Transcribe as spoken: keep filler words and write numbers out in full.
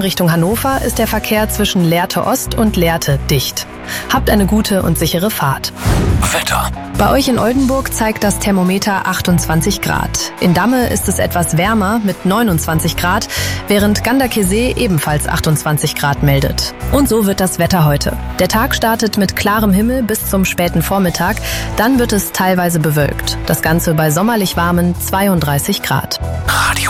Richtung Hannover ist der Verkehr zwischen Lehrte Ost und Lehrte dicht. Habt eine gute und sichere Fahrt. Wetter. Bei euch in Oldenburg zeigt das Thermometer achtundzwanzig Grad. In Damme ist es etwas wärmer mit neunundzwanzig Grad, während Ganderkesee ebenfalls achtundzwanzig Grad meldet. Und so wird das Wetter heute. Der Tag startet mit klarem Himmel bis zum späten Vormittag, dann wird es teilweise bewölkt. Das Ganze bei sommerlich warmen zweiunddreißig Grad. Radio